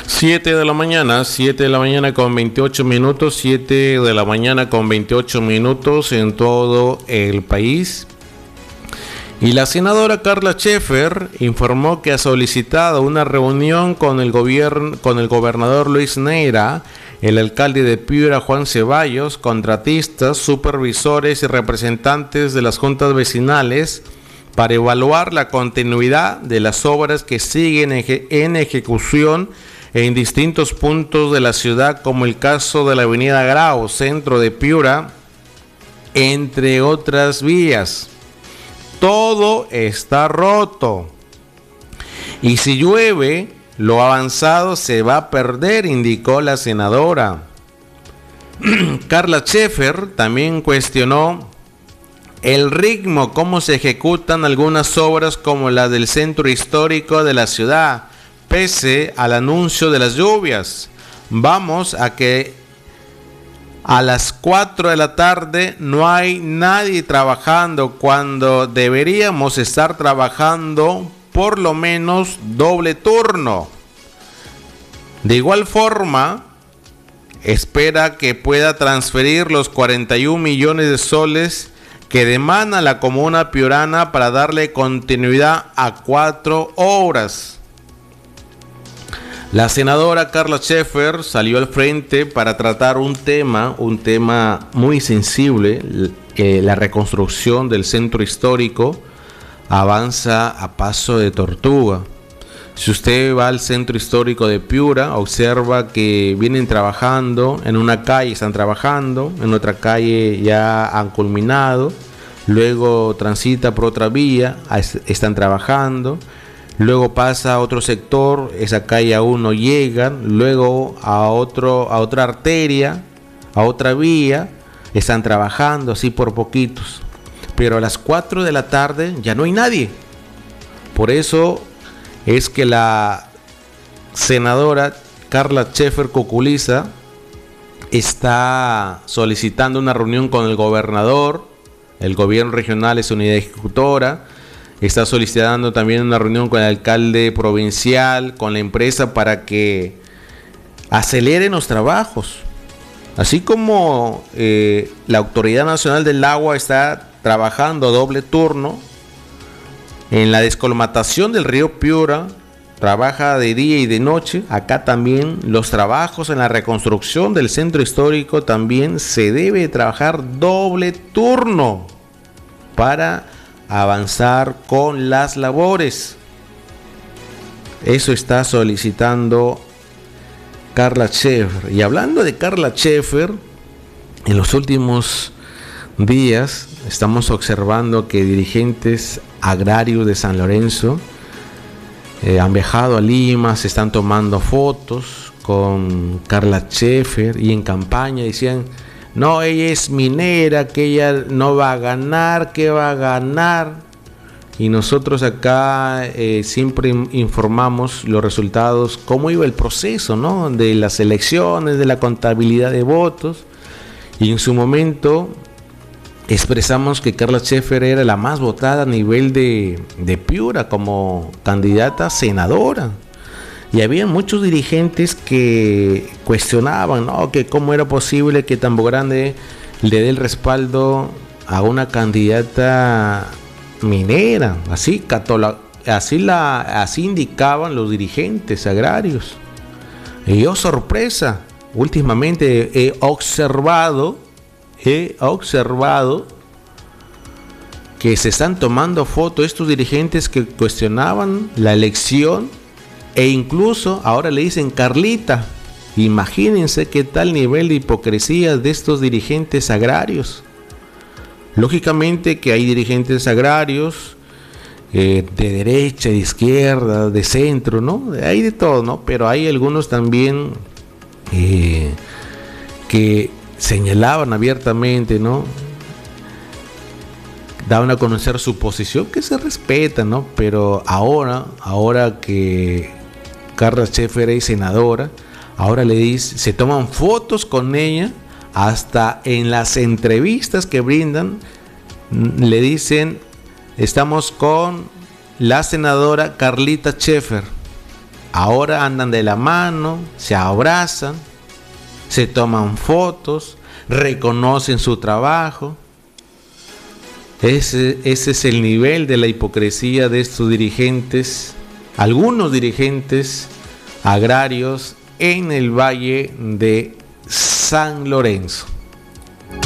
7 de la mañana, 7 de la mañana con 28 minutos, 7 de la mañana con 28 minutos en todo el país. Y la senadora Carla Schaefer informó que ha solicitado una reunión con el gobernador Luis Neira, el alcalde de Piura Juan Ceballos, contratistas, supervisores y representantes de las juntas vecinales para evaluar la continuidad de las obras que siguen en ejecución en distintos puntos de la ciudad, como el caso de la avenida Grau, centro de Piura, entre otras vías. Todo está roto. Y si llueve, lo avanzado se va a perder, indicó la senadora. Carla Schaefer también cuestionó el ritmo, cómo se ejecutan algunas obras como la del centro histórico de la ciudad, pese al anuncio de las lluvias. Vamos a que a las 4 de la tarde no hay nadie trabajando cuando deberíamos estar trabajando por lo menos doble turno. De igual forma, espera que pueda transferir los 41 millones de soles que demanda la comuna piurana para darle continuidad a 4 obras. La senadora Carla Schaefer salió al frente para tratar un tema muy sensible. La reconstrucción del centro histórico avanza a paso de tortuga. Si usted va al centro histórico de Piura, observa que vienen trabajando, en una calle están trabajando, en otra calle ya han culminado, luego transita por otra vía, están trabajando. Luego pasa a otro sector, esa calle aún no llegan, luego a otra arteria, a otra vía, están trabajando así por poquitos. Pero a las 4 de la tarde ya no hay nadie. Por eso es que la senadora Carla Schaefer Cuculiza está solicitando una reunión con el gobernador, el gobierno regional es unidad ejecutora. Está solicitando también una reunión con el alcalde provincial, con la empresa, para que aceleren los trabajos. Así como la Autoridad Nacional del Agua está trabajando a doble turno en la descolmatación del río Piura, trabaja de día y de noche. Acá también los trabajos en la reconstrucción del centro histórico también se debe trabajar doble turno para avanzar con las labores. Eso está solicitando Carla Schaefer. Y hablando de Carla Schaefer, en los últimos días estamos observando que dirigentes agrarios de San Lorenzo han viajado a Lima, se están tomando fotos con Carla Schaefer y en campaña decían: no, ella es minera, que ella no va a ganar, que va a ganar. Y nosotros acá siempre informamos los resultados, cómo iba el proceso, ¿no?, de las elecciones, de la contabilidad de votos. Y en su momento expresamos que Carla Schaefer era la más votada a nivel de Piura como candidata a senadora. Y había muchos dirigentes que cuestionaban, ¿no?, que cómo era posible que Tambo Grande le dé el respaldo a una candidata minera. Así indicaban los dirigentes agrarios. Y yo, sorpresa, últimamente he observado que se están tomando fotos estos dirigentes que cuestionaban la elección. E incluso ahora le dicen Carlita. Imagínense qué tal nivel de hipocresía de estos dirigentes agrarios. Lógicamente que hay dirigentes agrarios de derecha, de izquierda, de centro, ¿no? Hay de todo, ¿no? Pero hay algunos también que señalaban abiertamente, ¿no? Daban a conocer su posición, que se respeta, ¿no? Pero ahora que Carla Schaefer es senadora, ahora le dice, se toman fotos con ella, hasta en las entrevistas que brindan, le dicen: estamos con la senadora Carlita Schaefer. Ahora andan de la mano, se abrazan, se toman fotos, reconocen su trabajo. Ese es el nivel de la hipocresía de estos dirigentes, algunos dirigentes agrarios en el Valle de San Lorenzo.